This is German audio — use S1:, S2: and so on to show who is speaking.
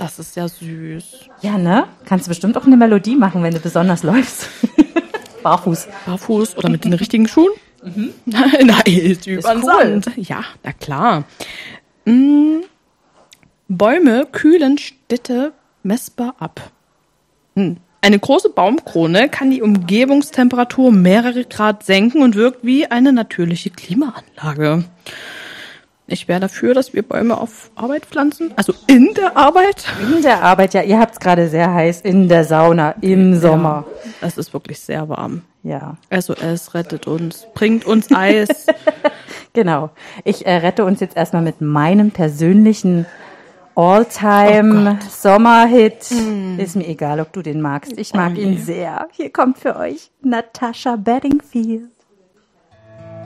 S1: Das ist ja süß.
S2: Ja, ne? Kannst du bestimmt auch eine Melodie machen, wenn du besonders läufst. Barfuß.
S1: Barfuß oder mit den richtigen Schuhen? Nein, über den Sand. Ja, na klar. Bäume kühlen Städte messbar ab. Eine große Baumkrone kann die Umgebungstemperatur um mehrere Grad senken und wirkt wie eine natürliche Klimaanlage. Ich wäre dafür, dass wir Bäume auf Arbeit pflanzen. Also in der Arbeit.
S2: In der Arbeit, ja. Ihr habt es gerade sehr heiß. In der Sauna, im Sommer.
S1: Ja, es ist wirklich sehr warm.
S2: Ja.
S1: SOS rettet uns, bringt uns Eis.
S2: Genau. Ich rette uns jetzt erstmal mit meinem persönlichen All-Time-Sommerhit. Ist mir egal, ob du den magst. Ich mag ihn sehr. Hier kommt für euch Natasha Bedingfield.